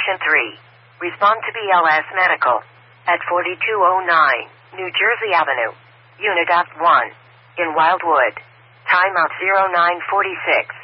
Patient 3. Respond to BLS Medical. At 4209 New Jersey Avenue. Unit F1. In Wildwood. Timeout 0946.